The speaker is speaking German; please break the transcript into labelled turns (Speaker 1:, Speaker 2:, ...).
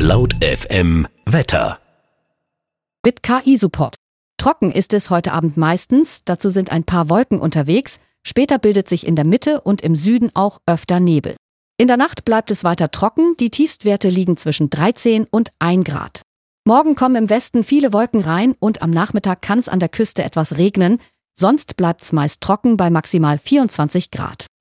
Speaker 1: Laut FM Wetter.
Speaker 2: Mit KI-Support. Trocken ist es heute Abend meistens, dazu sind ein paar Wolken unterwegs, später bildet sich in der Mitte und im Süden auch öfter Nebel. In der Nacht bleibt es weiter trocken, die Tiefstwerte liegen zwischen 13 und 1 Grad. Morgen kommen im Westen viele Wolken rein und am Nachmittag kann es an der Küste etwas regnen, sonst bleibt es meist trocken bei maximal 24 Grad.